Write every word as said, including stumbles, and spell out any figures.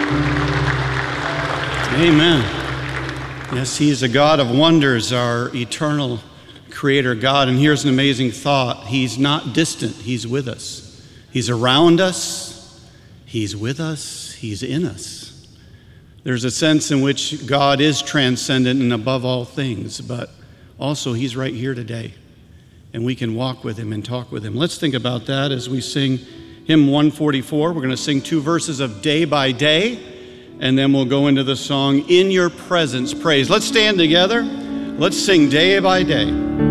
Amen. Yes, He is a God of wonders, our eternal Creator God. And here's an amazing thought. He's not distant. He's with us. He's around us. He's with us. He's in us. There's a sense in which God is transcendent and above all things, but also He's right here today. And we can walk with Him and talk with Him. Let's think about that as we sing hymn one forty-four. We're going to sing two verses of Day by Day, and then we'll go into the song, In Your Presence Praise. Let's stand together. Let's sing Day by Day.